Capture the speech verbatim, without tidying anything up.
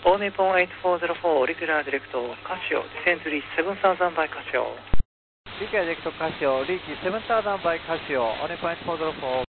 All Nippon eight four zero four, regular direct Casio, descend to reach seven thousand by Casio. Regular direct Casio, reach seven thousand by Casio, on point eight four zero four.